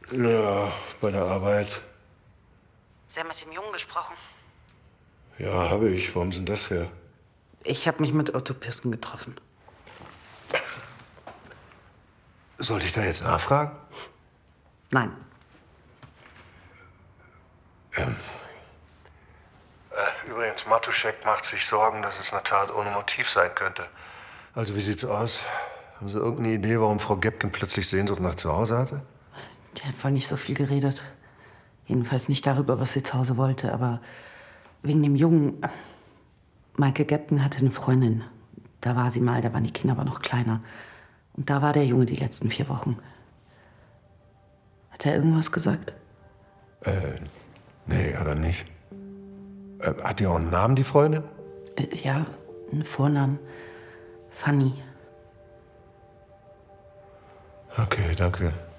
Ja, bei der Arbeit. Sie haben mit dem Jungen gesprochen. Ja, habe ich. Warum sind das her? Ich habe mich mit Otto Pirsten getroffen. Sollte ich da jetzt nachfragen? Nein. Übrigens, Matuschek macht sich Sorgen, dass es eine Tat ohne Motiv sein könnte. Also, wie sieht's aus? Haben Sie irgendeine Idee, warum Frau Gebken plötzlich Sehnsucht nach zu Hause hatte? Die hat wohl nicht so viel geredet. Jedenfalls nicht darüber, was sie zu Hause wollte, aber wegen dem Jungen. Maike Gebken hatte eine Freundin. Da war sie mal, da waren die Kinder aber noch kleiner. Und da war der Junge die letzten 4 Wochen. Hat er irgendwas gesagt? Nee, hat er nicht. Hat die auch einen Namen, die Freundin? Ja, einen Vornamen. Fanny. Okay, danke.